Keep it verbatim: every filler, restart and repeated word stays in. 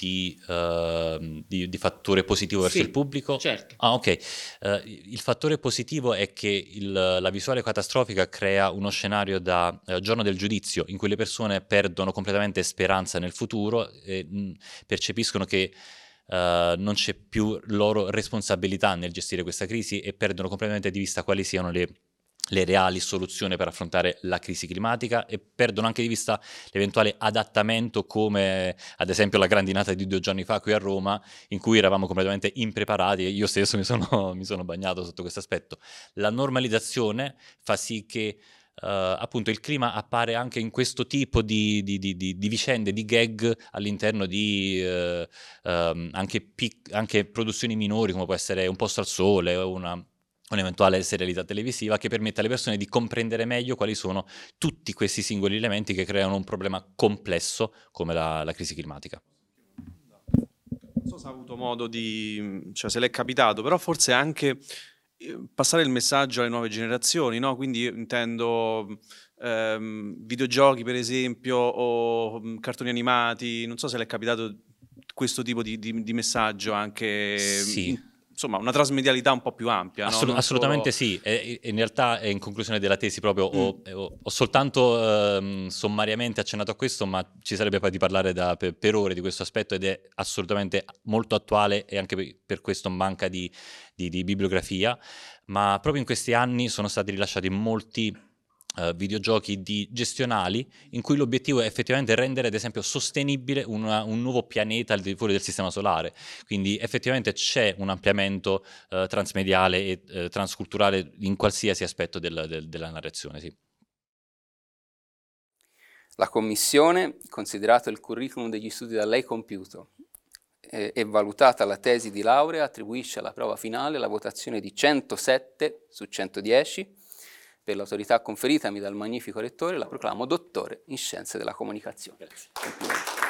di, uh, di, di fattore positivo verso sì, il pubblico? Certo. Ah, ok. Uh, il fattore positivo è che il, la visuale catastrofica crea uno scenario da uh, giorno del giudizio in cui le persone perdono completamente speranza nel futuro e mh, percepiscono che Uh, non c'è più loro responsabilità nel gestire questa crisi e perdono completamente di vista quali siano le, le reali soluzioni per affrontare la crisi climatica e perdono anche di vista l'eventuale adattamento, come ad esempio la grandinata di due giorni fa qui a Roma, in cui eravamo completamente impreparati e io stesso mi sono, mi sono bagnato sotto questo aspetto. La normalizzazione fa sì che Uh, appunto il clima appare anche in questo tipo di, di, di, di vicende, di gag all'interno di uh, um, anche, pic- anche produzioni minori, come può essere Un posto al sole o una, un'eventuale serialità televisiva, che permette alle persone di comprendere meglio quali sono tutti questi singoli elementi che creano un problema complesso come la, la crisi climatica. Non so se ha avuto modo di, cioè se l'è capitato, però forse anche passare il messaggio alle nuove generazioni, no? Quindi io intendo ehm, videogiochi per esempio o mh, cartoni animati, non so se le è capitato questo tipo di, di, di messaggio anche, Sì. in, insomma una trasmedialità un po' più ampia. Assolut- no? Non assolutamente solo... sì, e, e in realtà in conclusione della tesi proprio Mm. ho, ho, ho soltanto ehm, sommariamente accennato a questo, ma ci sarebbe poi di parlare da, per, per ore di questo aspetto ed è assolutamente molto attuale e anche per, per questo manca di, di, di bibliografia, ma proprio in questi anni sono stati rilasciati molti Uh, videogiochi di gestionali in cui l'obiettivo è effettivamente rendere ad esempio sostenibile una, un nuovo pianeta al di fuori del sistema solare, quindi effettivamente c'è un ampliamento uh, transmediale e uh, transculturale in qualsiasi aspetto del, del, della narrazione, sì. La commissione, considerato il curriculum degli studi da lei compiuto eh, e valutata la tesi di laurea, attribuisce alla prova finale la votazione di centosette su centodieci. Per l'autorità conferitami dal magnifico rettore la proclamo dottore in scienze della comunicazione. Grazie.